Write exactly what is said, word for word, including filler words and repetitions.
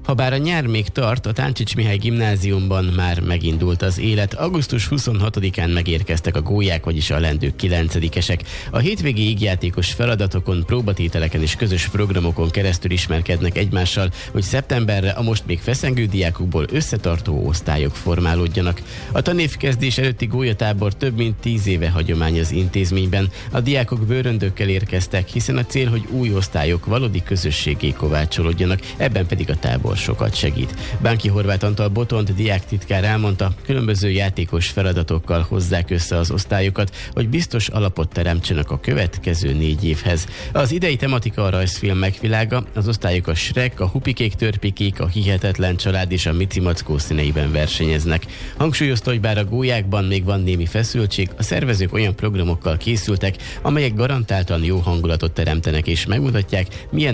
Habár a nyár még tart, a Táncsics Mihály gimnáziumban már megindult az élet. augusztus huszonhatodikán megérkeztek a gólyák, vagyis a lendők kilencedikesek. A hétvégi ígjátékos feladatokon, próbatételeken és közös programokon keresztül ismerkednek egymással, hogy szeptemberre a most még feszengő diákokból összetartó osztályok formálódjanak. A tanévkezdés előtti gólyatábor több mint tíz éve hagyomány az intézményben. A diákok bőröndökkel érkeztek, hiszen a cél, hogy új osztályok valódi közösségé kovácsolódjanak, ebben pedig a tábor sokat segít. Bánki Horváth Antal Botont diáktitkár elmondta, különböző játékos feladatokkal hozzák össze az osztályokat, hogy biztos alapot teremtsenek a következő négy évhez. Az idei tematika a rajzfilmek világa, az osztályok a Shrek, a Hupikék Törpikék, a Hihetetlen Család és a Mici Mackó színeiben versenyeznek. Hangsúlyozta, hogy bár a gólyákban még van némi feszültség, a szervezők olyan programokkal készültek, amelyek garantáltan jó hangulatot teremtenek és megmutatják, milyen